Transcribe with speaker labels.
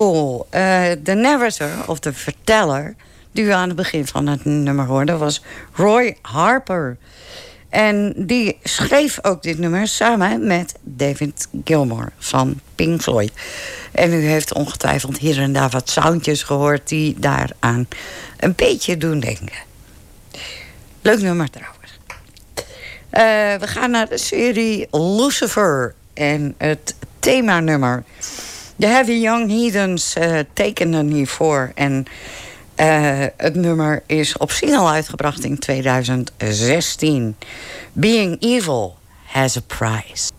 Speaker 1: De narrator, of de verteller, die u aan het begin van het nummer hoorde, was Roy Harper. En die schreef ook dit nummer samen met David Gilmour van Pink Floyd. En u heeft ongetwijfeld hier en daar wat soundjes gehoord die daaraan een beetje doen denken. Leuk nummer trouwens. We gaan naar de serie Lucifer en het themanummer. De Heavy Young Heathens tekenden hiervoor. En het nummer is op single uitgebracht in 2016. Being Evil has a Price.